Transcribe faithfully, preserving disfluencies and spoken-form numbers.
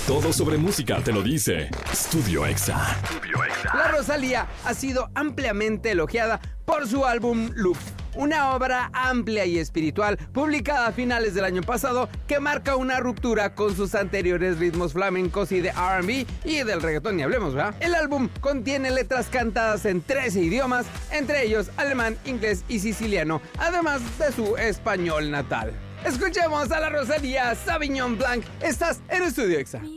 Todo sobre música te lo dice Estudio Exa. La Rosalía ha sido ampliamente elogiada por su álbum Loop, una obra amplia y espiritual publicada a finales del año pasado que marca una ruptura con sus anteriores ritmos flamencos y de R and B y del reggaetón, ni hablemos, ¿verdad? El álbum contiene letras cantadas en trece idiomas, entre ellos alemán, inglés y siciliano, además de su español natal. Escuchemos a la Rosalía Sauvignon Blanc. Estás en Estudio Exa.